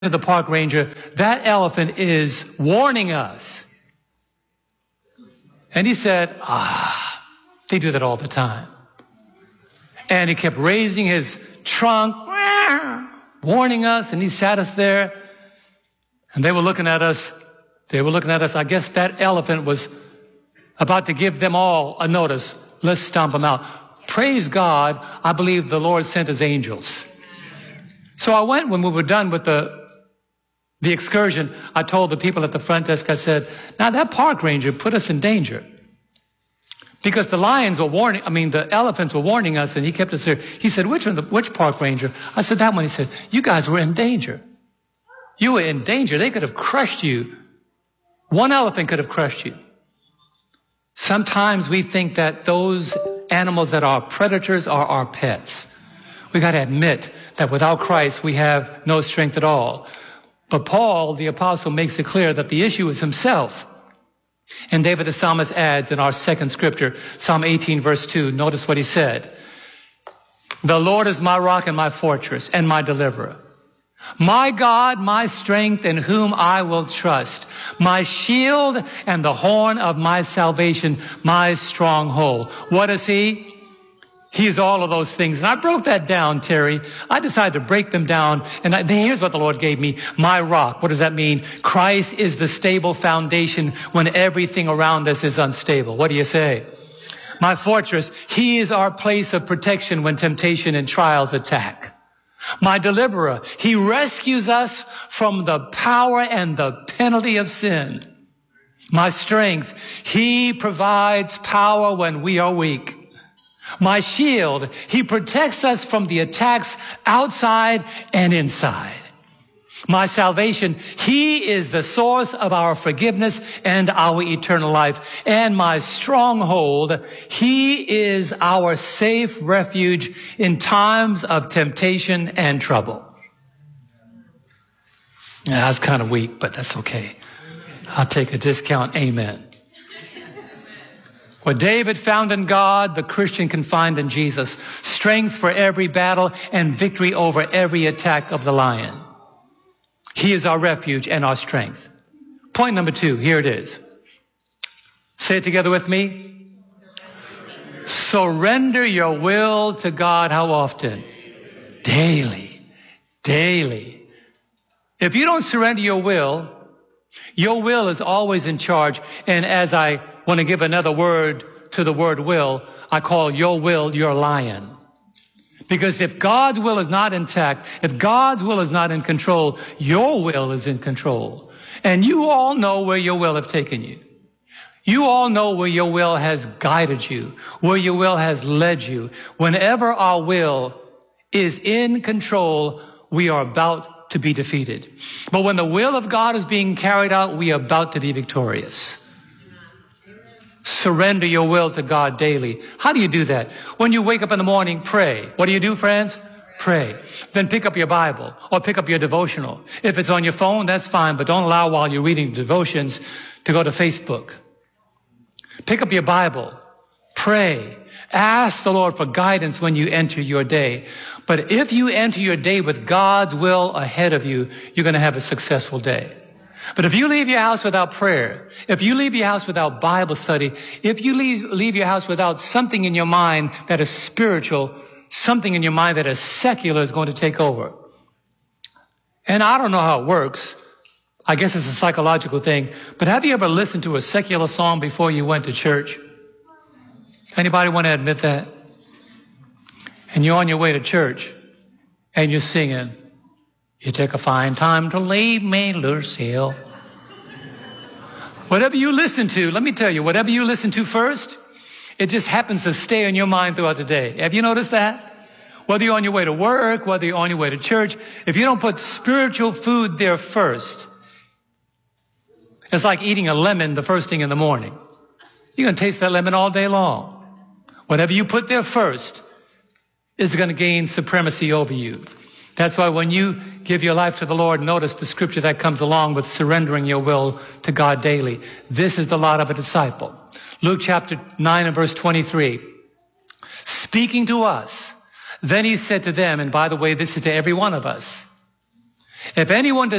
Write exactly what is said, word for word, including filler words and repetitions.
to the park ranger, that elephant is warning us. And he said, ah, they do that all the time. And he kept raising his trunk, warning us, and he sat us there. And they were looking at us. They were looking at us. I guess that elephant was about to give them all a notice. Let's stomp them out. Praise God, I believe the Lord sent his angels. So I went when we were done with the The excursion. I told the people at the front desk, I said, now that park ranger put us in danger. Because the lions were warning, I mean, the elephants were warning us, and he kept us there. He said, which one, the, which park ranger? I said, that one. He said, you guys were in danger. You were in danger. They could have crushed you. One elephant could have crushed you. Sometimes we think that those animals that are predators are our pets. We got to admit that without Christ, we have no strength at all. But Paul, the apostle, makes it clear that the issue is himself. And David the psalmist adds in our second scripture, Psalm eighteen, verse two, notice what he said. The Lord is my rock and my fortress and my deliverer. My God, my strength, in whom I will trust. My shield and the horn of my salvation, my stronghold. What is he? He is all of those things. And I broke that down, Terry. I decided to break them down. And I, here's what the Lord gave me. My rock. What does that mean? Christ is the stable foundation when everything around us is unstable. What do you say? My fortress. He is our place of protection when temptation and trials attack. My deliverer. He rescues us from the power and the penalty of sin. My strength. He provides power when we are weak. My shield, he protects us from the attacks outside and inside. My salvation, he is the source of our forgiveness and our eternal life. And my stronghold, he is our safe refuge in times of temptation and trouble. Yeah, that's kind of weak, but that's okay. I'll take a discount. Amen. What David found in God, the Christian can find in Jesus. Strength for every battle and victory over every attack of the lion. He is our refuge and our strength. Point number two, here it is. Say it together with me. Surrender your will to God how often? Daily. Daily. If you don't surrender your will, your will is always in charge. And as I want to give another word to the word will, I call your will your lion. Because if God's will is not intact, if God's will is not in control, your will is in control. And you all know where your will have taken you. You all know where your will has guided you, where your will has led you. Whenever our will is in control, we are about to be defeated. But when the will of God is being carried out, we are about to be victorious. Surrender your will to God daily. How do you do that? When you wake up in the morning, pray. What do you do, friends? Pray. Then pick up your Bible or pick up your devotional. If it's on your phone, that's fine, but don't allow while you're reading devotions to go to Facebook. Pick up your Bible. Pray. Ask the Lord for guidance when you enter your day. But if you enter your day with God's will ahead of you, you're going to have a successful day. But if you leave your house without prayer, if you leave your house without Bible study, if you leave, leave your house without something in your mind that is spiritual, something in your mind that is secular is going to take over. And I don't know how it works. I guess it's a psychological thing. But have you ever listened to a secular song before you went to church? Anybody want to admit that? And you're on your way to church and you're singing, you take a fine time to leave me, Lucille. Whatever you listen to, let me tell you, whatever you listen to first, it just happens to stay in your mind throughout the day. Have you noticed that? Whether you're on your way to work, whether you're on your way to church, if you don't put spiritual food there first, it's like eating a lemon the first thing in the morning. You're going to taste that lemon all day long. Whatever you put there first is going to gain supremacy over you. That's why when you give your life to the Lord, notice the scripture that comes along with surrendering your will to God daily. This is the lot of a disciple. Luke chapter nine and verse twenty-three. Speaking to us, then he said to them, and by the way, this is to every one of us, If anyone does